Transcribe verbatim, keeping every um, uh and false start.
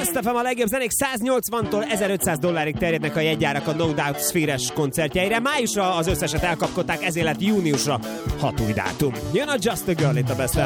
Best ef em a legjobb zenék, száznyolcvantól ezerötszáz dollárig terjednek a jegyárak a No Doubt Spheres koncertjeire. Májusra az összeset elkapkodták, ezért lett júniusra hat új dátum. Jön a Just a Girl itt a Best